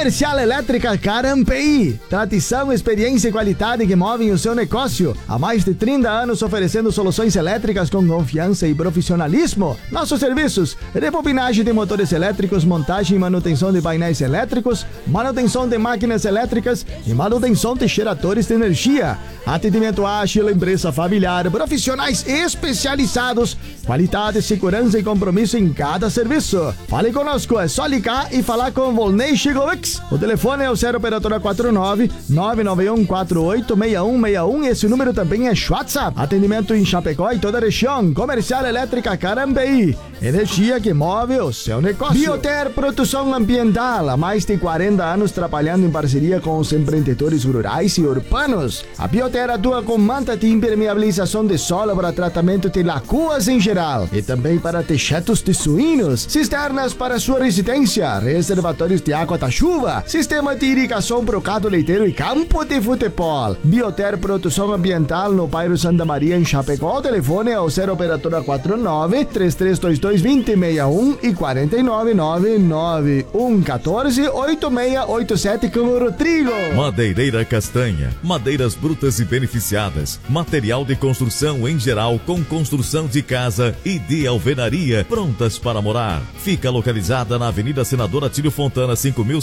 Comercial Elétrica Carampi. Tradição, experiência e qualidade que movem o seu negócio. Há mais de 30 anos oferecendo soluções elétricas com confiança e profissionalismo. Nossos serviços: rebobinagem de motores elétricos, montagem e manutenção de painéis elétricos, manutenção de máquinas elétricas e manutenção de geradores de energia. Atendimento ágil, empresa familiar, profissionais especializados, qualidade, segurança e compromisso em cada serviço. Fale conosco, é só ligar e falar com Volney Chigovics. O telefone é o 0 operadora 49 991 48 6161. Esse número também é WhatsApp. Atendimento em Chapecó e toda a região. Comercial Elétrica Carambeí. Energia que move o seu negócio. Bioter Produção Ambiental. Há mais de 40 anos trabalhando em parceria com os empreendedores rurais e urbanos. A Bioter atua com manta de impermeabilização de solo para tratamento de lagoas em geral e também para techados de suínos, cisternas para sua residência, reservatórios de água da chuva, sistema de irrigação para o gado leiteiro e campo de futebol. Bioter Produção Ambiental no bairro Santa Maria, em Chapecó. O telefone é o 0 operadora 49 3322 2061 e 49 991 14 8687 com o Rodrigo. Madeireira Castanha, madeiras brutas e beneficiadas, material de construção em geral, com construção de casa e de alvenaria, prontas para morar. Fica localizada na Avenida Senador Atílio Fontana,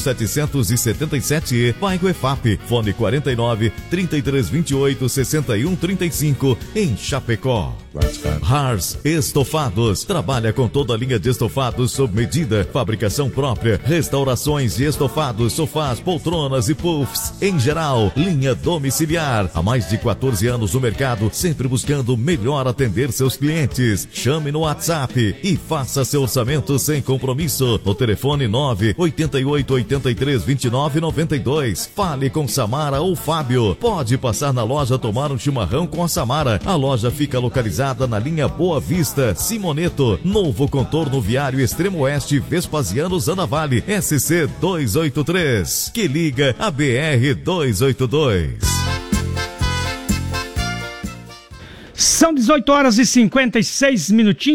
5777, bairro EFAP, fone 49 3328 6135, em Chapecó. Hars Estofados, trabalha com toda a linha de estofados sob medida, fabricação própria, restaurações de estofados, sofás, poltronas e puffs, em geral, linha domiciliar. Há mais de 14 anos no mercado, sempre buscando melhor atender seus clientes. Chame no WhatsApp e faça seu orçamento sem compromisso. No telefone 988 83 29 92. Fale com Samara ou Fábio. Pode passar na loja tomar um chimarrão com a Samara. A loja fica localizada na linha Boa Vista, Simoneto, novo contorno viário Extremo Oeste, Vespasiano Zanavale, SC 283, que liga a BR 282. São 18 horas e 56 minutinhos.